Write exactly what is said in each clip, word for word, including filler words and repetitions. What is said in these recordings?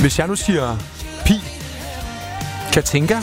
Hvis jeg nu siger Pi, Katinka,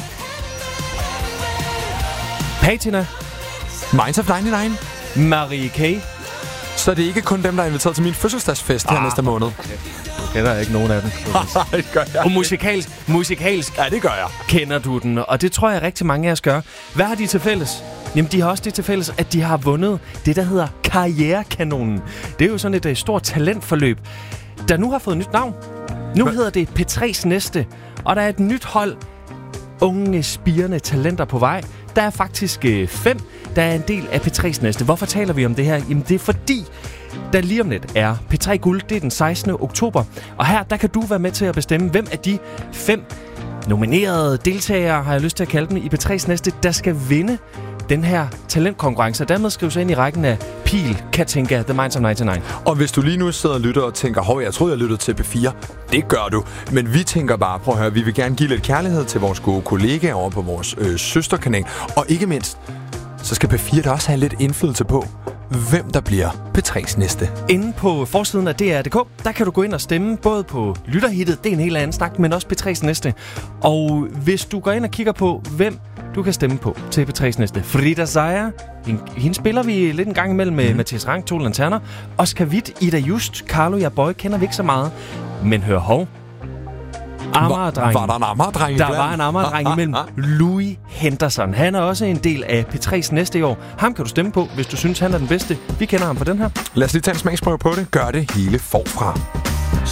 Patina, Minds of nioghalvfems, Marie K. så er det ikke kun dem, der er inviteret til min fødselsdagsfest her Ah, næste måned. Du kender ikke nogen af dem. det gør jeg. Og musikalsk, musikalsk Ja, det gør jeg. kender du den, og det tror jeg rigtig mange af os gør. Hvad har de til fælles? Jamen, de har også det til fælles, at de har vundet det, der hedder Karrierekanonen. Det er jo sådan et, et stort talentforløb, der nu har fået et nyt navn. Nu Hva? hedder det P tre's Næste, og der er et nyt hold unge, spirende talenter på vej. Der er faktisk øh, fem, der er en del af P tre's Næste. Hvorfor taler vi om det her? Jamen, det er fordi, der lige om lidt er P tre Guld. Det er den sekstende oktober. Og her, der kan du være med til at bestemme, hvem af de fem nominerede deltagere, har jeg lyst til at kalde dem, i P tre's Næste, der skal vinde den her talentkonkurrence. Og dermed skriver sig ind i rækken af Pil, Katinka, The Minds of nioghalvfems. Og hvis du lige nu sidder og lytter og tænker, hov, jeg troede, jeg lyttede til P fire. Det gør du. Men vi tænker bare, prøv at høre, vi vil gerne give lidt kærlighed til vores gode kollegaer over på vores øh, søsterkanal. Og ikke mindst, så skal P fire da også have lidt indflydelse på, hvem der bliver P tre's Næste. Inde på forsiden af D R punktum d k, der kan du gå ind og stemme både på lytterhittet, det er en helt anden snak, men også P tre's Næste. Og hvis du går ind og kigger på, hvem du kan stemme på til P tre's Næste. Frida Zaya, hende spiller vi lidt en gang imellem med mm. Mathias Rank, To Lanterner. Oscar Witt, Ida Just, Carlo Jaboy kender vi ikke så meget. Men hør hov. Amager-dreng. Var, var der en Amager-dreng Der var en Amager-dreng imellem. Louis Henderson. Han er også en del af P tre's Næste i år. Ham kan du stemme på, hvis du synes, han er den bedste. Vi kender ham for den her. Lad os lige tage en smagsprøve på det. Gør det hele forfra.